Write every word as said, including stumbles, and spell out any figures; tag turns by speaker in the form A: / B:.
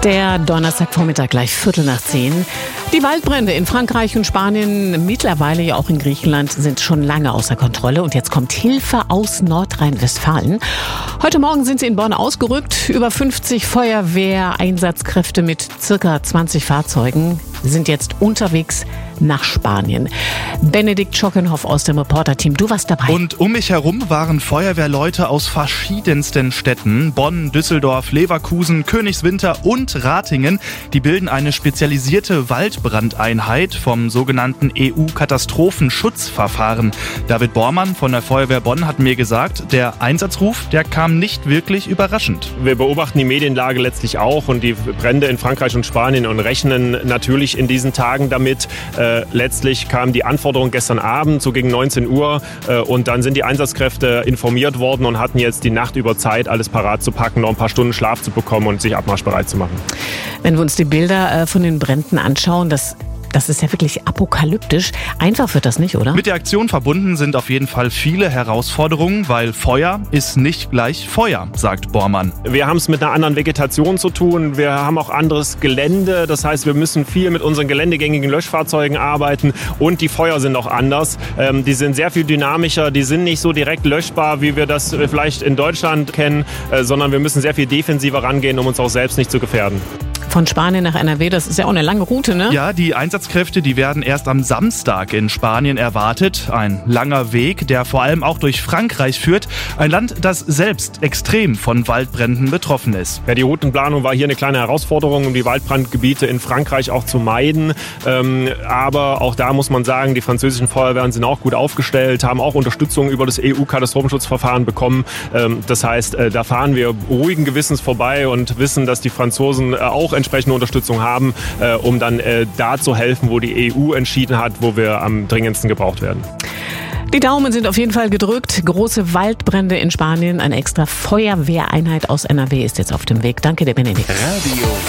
A: Der Donnerstagvormittag gleich Viertel nach zehn. Die Waldbrände in Frankreich und Spanien, mittlerweile ja auch in Griechenland, sind schon lange außer Kontrolle. Und jetzt kommt Hilfe aus Nordrhein-Westfalen. Heute Morgen sind sie in Bonn ausgerückt. Über fünfzig Feuerwehreinsatzkräfte mit circa zwanzig Fahrzeugen sind jetzt unterwegs nach Spanien. Benedikt Schockenhoff aus dem Reporter-Team, du warst dabei.
B: Und um mich herum waren Feuerwehrleute aus verschiedensten Städten. Bonn, Düsseldorf, Leverkusen, Königswinter und Ratingen. Die bilden eine spezialisierte Waldbrandeinheit vom sogenannten E U-Katastrophenschutzverfahren. David Bormann von der Feuerwehr Bonn hat mir gesagt, der Einsatzruf, der kam nicht wirklich überraschend.
C: Wir beobachten die Medienlage letztlich auch und die Brände in Frankreich und Spanien und rechnen natürlich in diesen Tagen damit. Äh, letztlich kam die Anforderung gestern Abend, so gegen neunzehn Uhr, äh, und dann sind die Einsatzkräfte informiert worden und hatten jetzt die Nacht über Zeit, alles parat zu packen, noch ein paar Stunden Schlaf zu bekommen und sich abmarschbereit zu machen.
A: Wenn wir uns die Bilder äh, von den Bränden anschauen, das Das ist ja wirklich apokalyptisch. Einfach wird das nicht, oder?
B: Mit der Aktion verbunden sind auf jeden Fall viele Herausforderungen, weil Feuer ist nicht gleich Feuer, sagt Bormann.
C: Wir haben es mit einer anderen Vegetation zu tun. Wir haben auch anderes Gelände. Das heißt, wir müssen viel mit unseren geländegängigen Löschfahrzeugen arbeiten. Und die Feuer sind auch anders. Ähm, die sind sehr viel dynamischer. Die sind nicht so direkt löschbar, wie wir das vielleicht in Deutschland kennen, äh, sondern wir müssen sehr viel defensiver rangehen, um uns auch selbst nicht zu gefährden.
A: Von Spanien nach N R W, das ist ja auch eine lange Route, ne?
B: Ja, die Einsatzkräfte, die werden erst am Samstag in Spanien erwartet. Ein langer Weg, der vor allem auch durch Frankreich führt. Ein Land, das selbst extrem von Waldbränden betroffen ist.
C: Ja, die Routenplanung war hier eine kleine Herausforderung, um die Waldbrandgebiete in Frankreich auch zu meiden. Ähm, aber auch da muss man sagen, die französischen Feuerwehren sind auch gut aufgestellt, haben auch Unterstützung über das E U-Katastrophenschutzverfahren bekommen. Ähm, das heißt, äh, da fahren wir ruhigen Gewissens vorbei und wissen, dass die Franzosen äh, auch entsprechende Unterstützung haben, äh, um dann äh, da zu helfen, wo die E U entschieden hat, wo wir am dringendsten gebraucht werden.
A: Die Daumen sind auf jeden Fall gedrückt. Große Waldbrände in Spanien. Eine extra Feuerwehreinheit aus N R W ist jetzt auf dem Weg. Danke dir, Benedikt.
D: Radio